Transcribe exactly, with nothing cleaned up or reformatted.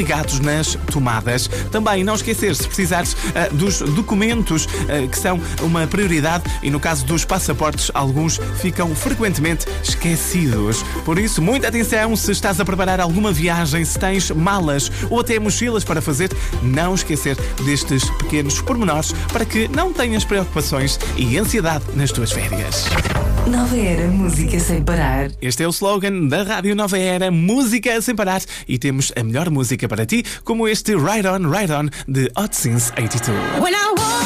ligados nas tomadas. Também não esquecer, se precisares uh, dos documentos uh, que são uma prioridade e no caso dos passaportes, alguns ficam frequentemente esquecidos. Por isso, muita atenção se estás a preparar alguma viagem, se tens malas ou até mochilas para fazer, não esquecer destes pequenos pormenores para que não tenhas preocupações e ansiedade nas tuas férias. Nova Era Música Sem Parar. Este é o slogan da Rádio Nova Era, Música Sem Parar, e temos a melhor música para ti, como este Ride On, Ride On de Hot Since oitenta e dois.